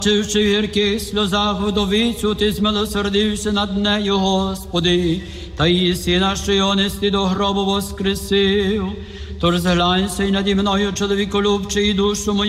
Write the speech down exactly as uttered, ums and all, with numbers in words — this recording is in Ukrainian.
Бачивши в гірких сльозах вдовицю, ти змилосердився над нею, Господи, та її сина, що його нести до гробу воскресив. Тож зглянься й наді мною, чоловіколюбчий, і душу мою